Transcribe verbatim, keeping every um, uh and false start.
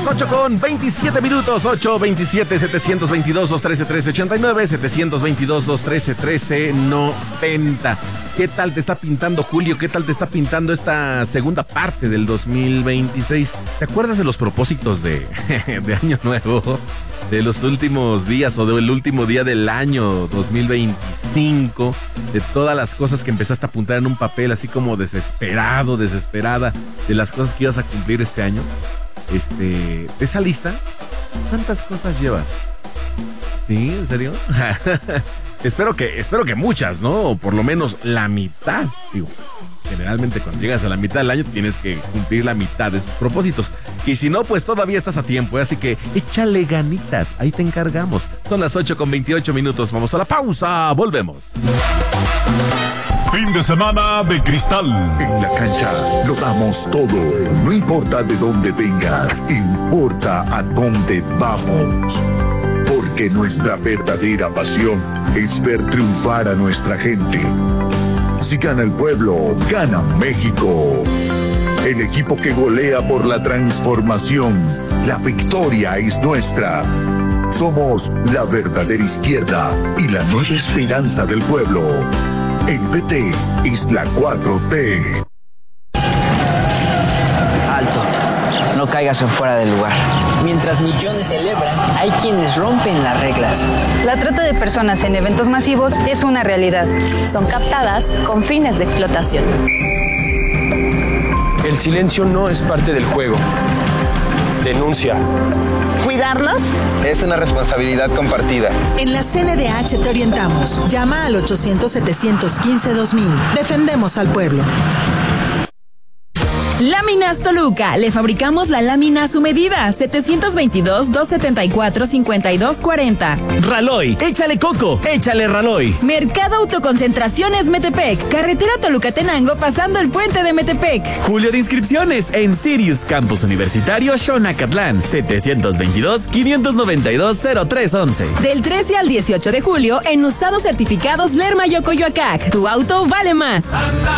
las ocho con veintisiete minutos, ocho veintisiete, setecientos veintidós, doscientos trece, trece ochenta y nueve, setecientos veintidós, doscientos trece, trece noventa. ¿Qué tal te está pintando Julio? ¿Qué tal te está pintando esta segunda parte del dos mil veintiséis? ¿Te acuerdas de los propósitos de, de Año Nuevo? De los últimos días o del último día del año dos mil veinticinco, de todas las cosas que empezaste a apuntar en un papel así como desesperado, desesperada, de las cosas que ibas a cumplir este año. Este, ¿de esa lista? ¿Cuántas cosas llevas? ¿Sí? ¿En serio? espero que, espero que muchas, ¿no? O por lo menos la mitad. Digo, generalmente cuando llegas a la mitad del año tienes que cumplir la mitad de sus propósitos. Y si no, pues todavía estás a tiempo, ¿eh? Así que échale ganitas, ahí te encargamos. Son las ocho con veintiocho minutos, vamos a la pausa, volvemos. Fin de semana de Cristal. En la cancha lo damos todo. No importa de dónde vengas, importa a dónde vamos. Porque nuestra verdadera pasión es ver triunfar a nuestra gente. Si gana el pueblo, gana México. El equipo que golea por la transformación. La victoria es nuestra. Somos la verdadera izquierda y la nueva esperanza del pueblo. El P T es la cuatro T. Alto, no caigas en fuera del lugar. Mientras millones celebran, hay quienes rompen las reglas. La trata de personas en eventos masivos es una realidad. Son captadas con fines de explotación. El silencio no es parte del juego. Denuncia. ¿Cuidarnos? Es una responsabilidad compartida. En la C N D H te orientamos. Llama al ochocientos, setecientos quince, dos mil. Defendemos al pueblo. Láminas Toluca. Le fabricamos la lámina a su medida. setecientos veintidós, doscientos setenta y cuatro, cincuenta y dos cuarenta. Raloy. Échale coco. Échale Raloy. Mercado Autoconcentraciones Metepec. Carretera Toluca-Tenango pasando el puente de Metepec. Julio de inscripciones en Sirius Campus Universitario Xonacatlán. setecientos veintidós, quinientos noventa y dos, cero tres once. Del trece al dieciocho de julio en usados certificados Lerma y Ocoyoacac. Tu auto vale más.